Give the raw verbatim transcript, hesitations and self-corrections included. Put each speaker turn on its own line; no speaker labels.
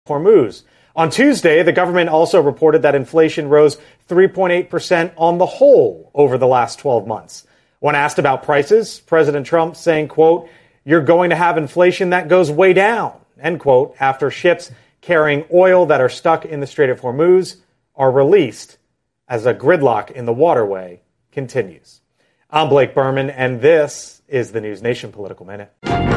Hormuz. On Tuesday, the government also reported that inflation rose three point eight percent on the whole over the last twelve months. When asked about prices, President Trump saying, quote, "You're going to have inflation that goes way down," end quote, after ships carrying oil that are stuck in the Strait of Hormuz are released as a gridlock in the waterway continues. I'm Blake Berman, and this is the News Nation Political Minute.